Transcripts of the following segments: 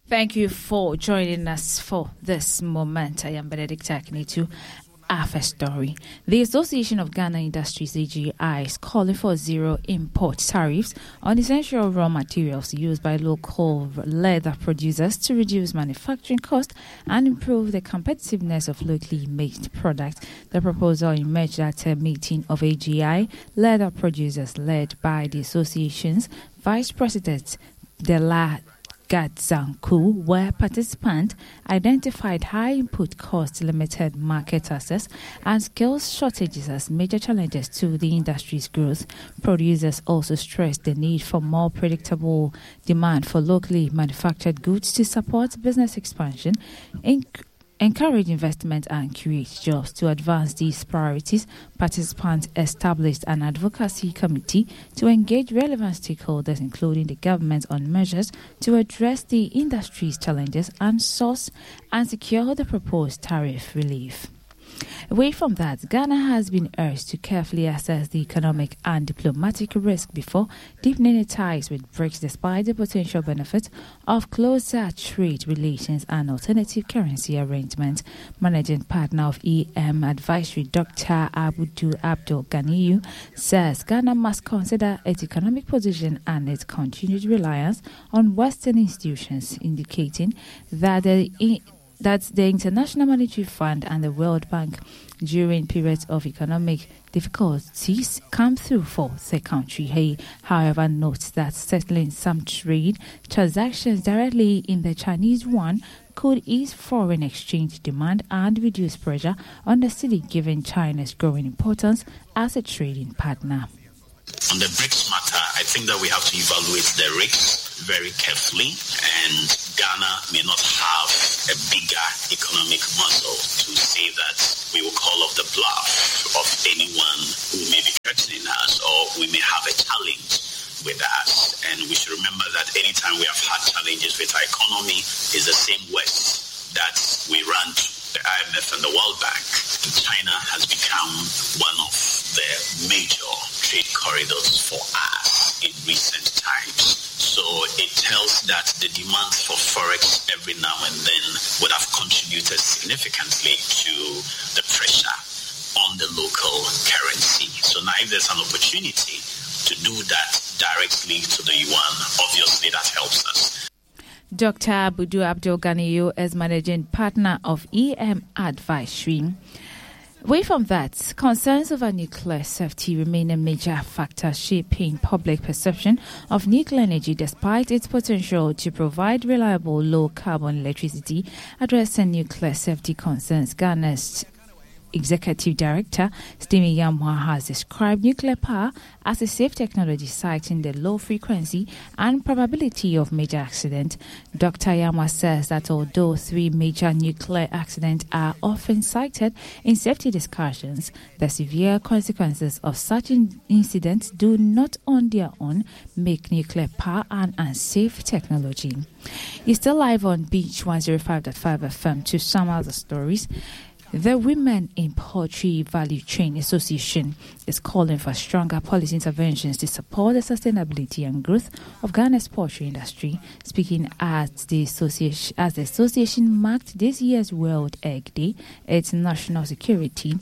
Thank you for joining us for this moment. I am Benedict Akinitu. Our first story. The Association of Ghana Industries AGI is calling for zero import tariffs on essential raw materials used by local leather producers to reduce manufacturing costs and improve the competitiveness of locally made products. The proposal emerged at a meeting of AGI leather producers led by the association's Vice President Dela Gadzanku, where participants identified high input costs, limited market access, and skills shortages as major challenges to the industry's growth. Producers also stressed the need for more predictable demand for locally manufactured goods to support business expansion, encourage investment and create jobs. To advance these priorities, participants established an advocacy committee to engage relevant stakeholders, including the government, on measures to address the industry's challenges and source and secure the proposed tariff relief. Away from that, Ghana has been urged to carefully assess the economic and diplomatic risk before deepening its ties with BRICS, despite the potential benefits of closer trade relations and alternative currency arrangements. Managing partner of EM Advisory, Dr. Abudu Abdul Ganiyu, says Ghana must consider its economic position and its continued reliance on Western institutions, indicating that the International Monetary Fund and the World Bank during periods of economic difficulties come through for the country. He, however, notes that settling some trade transactions directly in the Chinese yuan could ease foreign exchange demand and reduce pressure on the city, given China's growing importance as a trading partner. On the BRICS matter, I think that we have to evaluate the risks very carefully, and Ghana may not have a bigger economic muscle to say that we will call off the bluff of anyone who may be threatening us, or we may have a challenge with us. And we should remember that anytime we have had challenges with our economy, is the same West that we run to. The IMF and the World Bank. China has become one of the major trade corridors for us in recent times. So it tells that the demand for forex every now and then would have contributed significantly to the pressure on the local currency. So now if there's an opportunity to do that directly to the yuan, obviously that helps us. Dr. Abudu Abdul Ganiyu is managing partner of EM Advisory. Away from that, concerns over nuclear safety remain a major factor shaping public perception of nuclear energy, despite its potential to provide reliable, low-carbon electricity. Addressing nuclear safety concerns, Ghana's Executive Director Stephen Yamwa has described nuclear power as a safe technology, citing the low frequency and probability of major accident. Dr. Yamwa says that although 3 major nuclear accidents are often cited in safety discussions, the severe consequences of such incidents do not on their own make nuclear power an unsafe technology. You're still live on Beach 105.5 FM to some other stories. The Women in Poultry Value Chain Association is calling for stronger policy interventions to support the sustainability and growth of Ghana's poultry industry. Speaking at the association marked this year's World Egg Day, its national secretary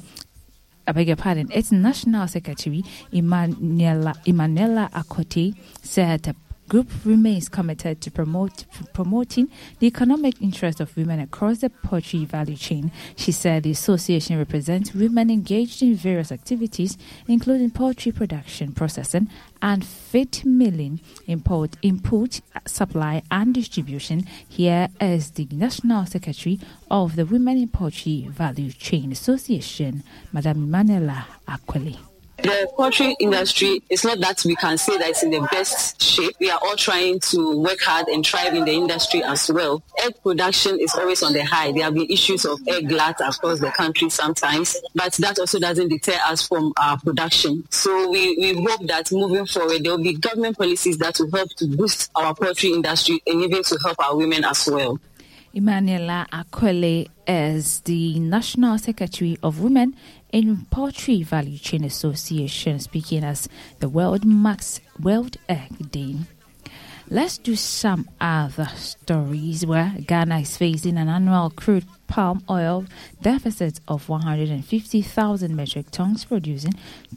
Emmanuela Akote said the group remains committed to promoting the economic interest of women across the poultry value chain. She said the association represents women engaged in various activities, including poultry production, processing, and feed milling, input, supply, and distribution. Here is the National Secretary of the Women in Poultry Value Chain Association, Madam Emmanuela Akwele. The poultry industry is not that we can say that it's in the best shape. We are all trying to work hard and thrive in the industry as well. Egg production is always on the high. There have been issues of egg glut across the country sometimes, but that also doesn't deter us from our production. So we hope that moving forward, there will be government policies that will help to boost our poultry industry and even to help our women as well. Emmanuela Akwele is the National Secretary of Women in Poultry Value Chain Association, speaking as the world marks World Egg Day. Let's do some other stories where Ghana is facing an annual crude palm oil deficit of 150,000 metric tons, producing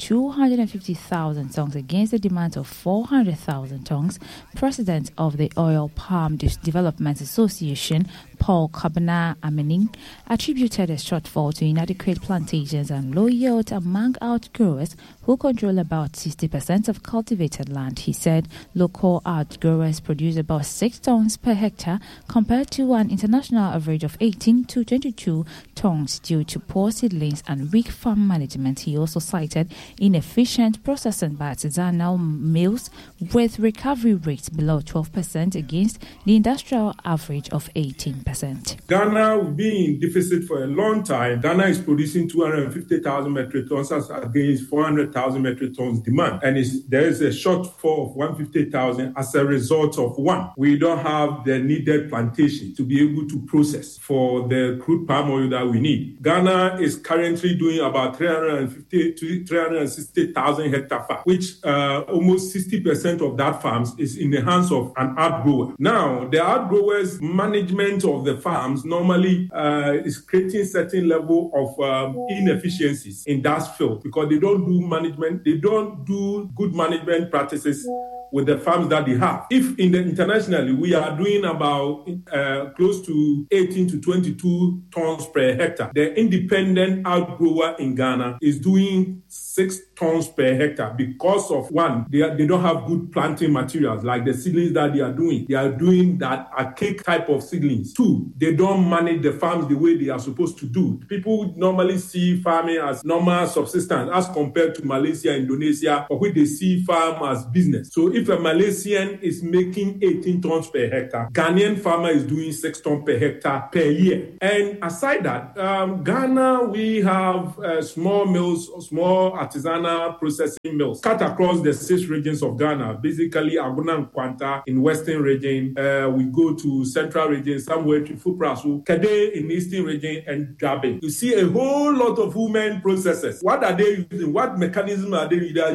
250,000 tons against the demand of 400,000 tons. President of the Oil Palm Development Association, Paul Kobina Amening, attributed a shortfall to inadequate plantations and low yield among outgrowers who control about 60% of cultivated land. He said local outgrowers produce about 6 tons per hectare compared to an international average of 18 to 22 tons due to poor seedlings and weak farm management. He also cited inefficient processing by artisanal mills with recovery rates below 12% against the industrial average of 18%. Ghana will be in deficit for a long time. Ghana is producing 250,000 metric tons against 400,000 metric tons demand. And there is a shortfall of 150,000 as a result of one. We don't have the needed plantation to be able to process for the crude palm oil that we need. Ghana is currently doing about 350 to 360,000 hectare farm, which almost 60% of that farms is in the hands of an outgrower. Now, the outgrowers' management of the farms normally is creating certain level of inefficiencies in that field because they don't do management, they don't do good management practices with the farms that they have. If internationally we are doing about close to 18 to 22 tons per hectare, the independent outgrower in Ghana is doing 6 tons per hectare because of one, they don't have good planting materials like the seedlings that they are doing. They are doing that archaic type of seedlings. 2, they don't manage the farms the way they are supposed to do. People normally see farming as normal subsistence as compared to Malaysia, Indonesia, or which they see farm as business. So if a Malaysian is making 18 tons per hectare, Ghanaian farmer is doing 6 tons per hectare per year. And aside that, Ghana, we have small mills, small artisanal processing mills cut across the 6 regions of Ghana, basically Agona and Kwanta in western region. We go to central region, somewhere to Fuprasu, Kade in eastern region, and Gabe. You see a whole lot of women processors. What are they using? What mechanism are they using? They are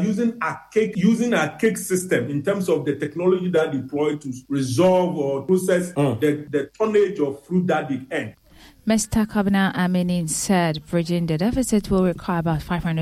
using archaic system in terms of the technology that deployed to resolve or process the tonnage of fruit that they earn. Mr. Kobina Amening said bridging the deficit will require about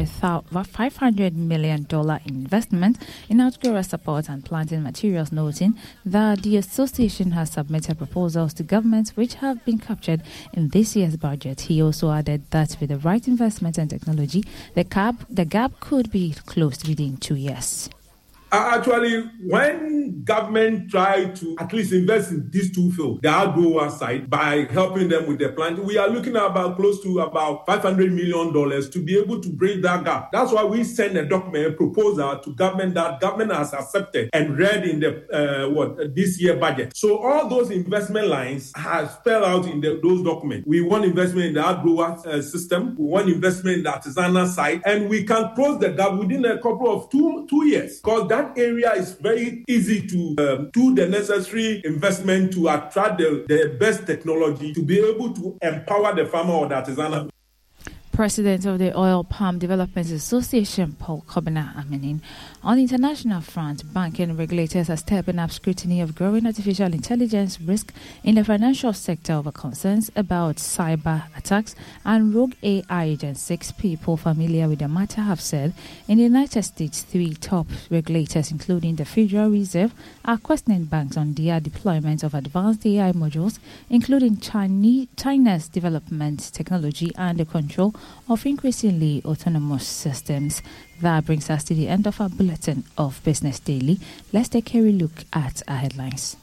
$500 million investment in outgrower support and planting materials, noting that the association has submitted proposals to governments which have been captured in this year's budget. He also added that with the right investment and technology, the gap could be closed within 2 years. Actually, when government try to at least invest in these 2 fields, the outgrower side, by helping them with the planting, we are looking at about close to about $500 million to be able to bridge that gap. That's why we send a document, a proposal to government that government has accepted and read in the this year budget. So all those investment lines are spelled out in those documents. We want investment in the outgrower system, we want investment in the artisanal side, and we can close the gap within a couple of two years, because that area is very easy to do the necessary investment to attract the best technology to be able to empower the farmer or the artisanal. President of the Oil Palm Development Association, Paul Kobina Amening. On the international front, banking regulators are stepping up scrutiny of growing artificial intelligence risk in the financial sector over concerns about cyber attacks and rogue AI agents. 6 people familiar with the matter have said in the United States 3 top regulators, including the Federal Reserve, are questioning banks on their deployment of advanced AI modules, including China's development technology and the control of increasingly autonomous systems. That brings us to the end of our bulletin of Business Daily. Let's take a look at our headlines.